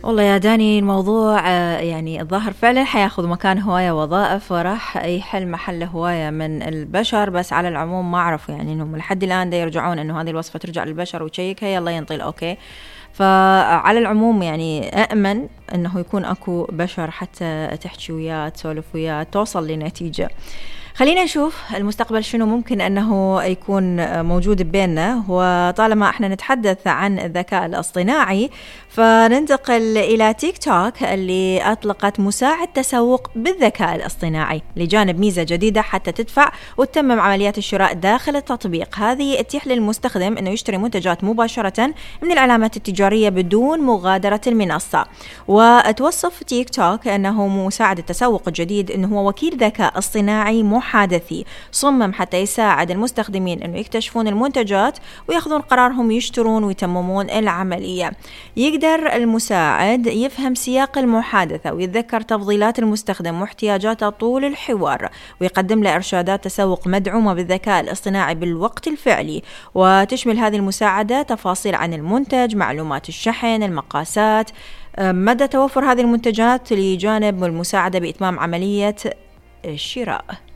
والله يا داني الموضوع يعني الظاهر فعلا حياخذ مكان هواية وظائف وراح يحل محل هواية من البشر. بس على العموم ما أعرف يعني إنهم لحد الآن دا يرجعون إنه هذه الوصفة ترجع للبشر وتشيكها يلا ينطي أوكي. فعلى العموم يعني أأمن إنه يكون أكو بشر حتى تحكي وياه تسولف وياه توصل لنتيجة. خلينا نشوف المستقبل شنو ممكن أنه يكون موجود بيننا. وطالما احنا نتحدث عن الذكاء الاصطناعي فننتقل إلى تيك توك اللي أطلقت مساعد تسوق بالذكاء الاصطناعي لجانب ميزة جديدة حتى تدفع وتتمم عمليات الشراء داخل التطبيق. هذه تتيح للمستخدم أنه يشتري منتجات مباشرة من العلامات التجارية بدون مغادرة المنصة. وتوصف تيك توك أنه مساعد التسوق الجديد أنه هو وكيل ذكاء اصطناعي محادثي صمم حتى يساعد المستخدمين أنه يكتشفون المنتجات ويأخذون قرارهم يشترون ويتممون العملية. يقدر المساعد يفهم سياق المحادثة ويتذكر تفضيلات المستخدم واحتياجاته طول الحوار ويقدم له إرشادات تسوق مدعومة بالذكاء الاصطناعي بالوقت الفعلي. وتشمل هذه المساعدة تفاصيل عن المنتج، معلومات الشحن، المقاسات، مدى توفر هذه المنتجات لجانب المساعدة بإتمام عملية الشراء.